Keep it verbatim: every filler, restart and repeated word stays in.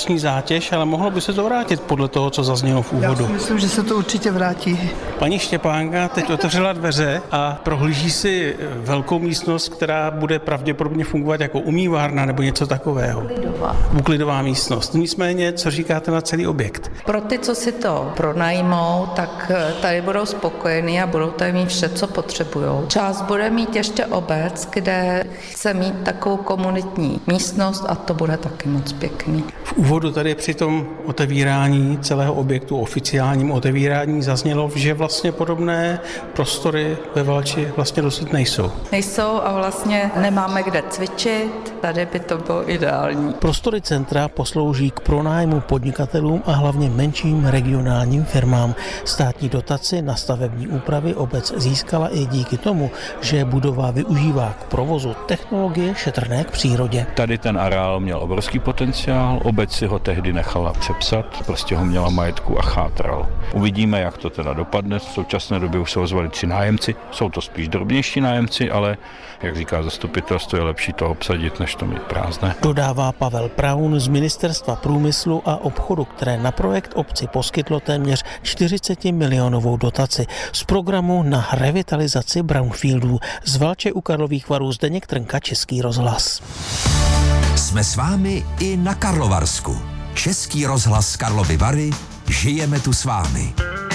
finanční zátěž, ale mohlo by se to vrátit podle toho, co zaznělo v úvodu. Já si myslím, že se to určitě vrátí. Paní Štěpánka teď otevřela dveře a prohlíží si velkou místnost, která bude pravděpodobně fungovat jako umývárna nebo něco takového. Uklidová. Uklidová místnost. Nicméně, co říkáte na celý objekt? Pro ty, co si to pronajmou, tak tady budou spokojení a budou tady mít vše, co potřebují. Část bude mít ještě obec, kde chce mít takovou komunitní místnost a to bude taky moc pěkný. V úvodu tady při tom otevírání celého objektu, oficiálním otevírání, zaznělo, že vlastně podobné prostory ve Valči vlastně dosud nejsou. Nejsou a vlastně nemáme kde cvičit, tady by to bylo ideální. Prostory centra poslouží k pronájmu podnikatelům a hlavně menším regionálním firmám. Státní dotaci na stavební úpravy obec získala i díky tomu, že budova využívá k provozu technologie šetrné k přírodě. Tady ten areál měl obrovský potenciál, obec si ho tehdy nechala přepsat, prostě ho měla majetku a chátral. Uvidíme, jak to teda dopadne. V současné době už se ozvali tři nájemci, jsou to spíš drobnější nájemci, ale jak říká zastupitelstvo, je lepší to obsadit, než to mít prázdné. Dodává Pavel Praun z Ministerstva průmyslu a obchodu, které na projekt obci poskytlo téměř čtyřicet milionovou dotaci z programu na revitalizaci brownfieldů. Z Valče u Karlových Varů Zdeněk Trnka, Český rozhlas. Jsme s vámi i na Karlovarsku. Český rozhlas Karlovy Vary, žijeme tu s vámi.